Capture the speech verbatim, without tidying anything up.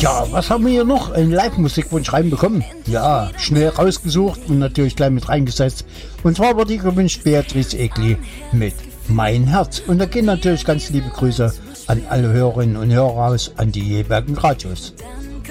Ja, was haben wir hier noch? Ein Live-Musikwunsch reinbekommen. Ja, schnell rausgesucht und natürlich gleich mit reingesetzt. Und zwar wurde gewünscht Beatrice Egli mit Mein Herz. Und da gehen natürlich ganz liebe Grüße an alle Hörerinnen und Hörer raus, an die jeweiligen Radios.